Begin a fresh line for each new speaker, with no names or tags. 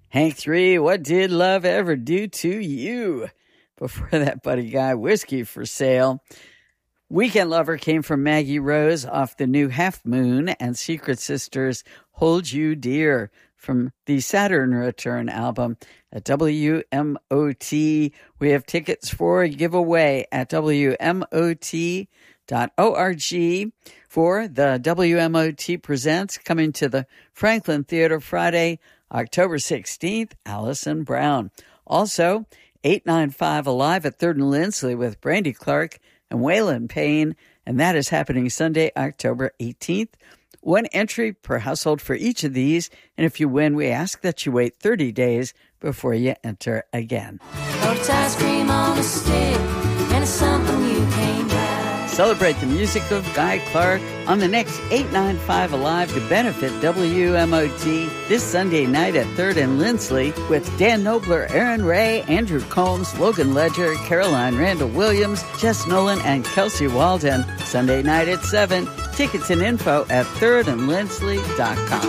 Hank 3, What Did Love Ever Do to You? Before that, Buddy Guy, Whiskey for Sale. Weekend Lover came from Maggie Rose off the new Half Moon, and Secret Sisters, Hold You Dear, from the Saturn Return album. At WMOT, we have tickets for a giveaway at WMOT.org for the WMOT Presents, coming to the Franklin Theater Friday, October 16th, Allison Brown. Also, 895 Alive at 3rd and Lindsley with Brandy Clark and Waylon Payne, and that is happening Sunday, October 18th. One entry per household for each of these, and if you win, we ask that you wait 30 days before you enter again.
Ice cream on a stick, and it's something you can't buy.
Celebrate the music of Guy Clark on the next 895 Alive to benefit WMOT this Sunday night at 3rd and Lindsley with Dan Knobler, Aaron Ray, Andrew Combs, Logan Ledger, Caroline Randall Williams, Jess Nolan, and Kelsey Walden. Sunday night at 7. Tickets and info at thirdandlindsley.com.